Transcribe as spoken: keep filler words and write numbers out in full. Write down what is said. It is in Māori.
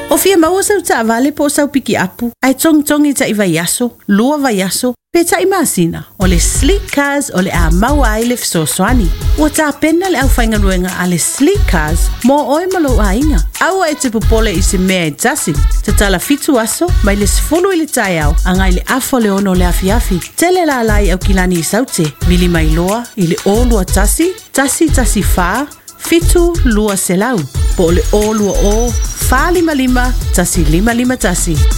O fia maua sau ta vale po sau piki apu. Ai tong tongi ta iwa yaso, lua va yaso. Pe ta imasina, o le sleek cars o le a maua ai le fisoswani. Ua ta pena le au whainga ruenga a le sleek cars, mo oi malo a inga. Aua e te popole i se mea e tasi. Te tala fitu aso, mai le sifulu i le tai au, angai le afo le ono le afi afi. Tele la lai au kilani i saute, vili mai loa, i le olua tasi, tasi tasi fa, fitu lua selau. Po le olua o, fa lima lima, tasi lima lima tasi.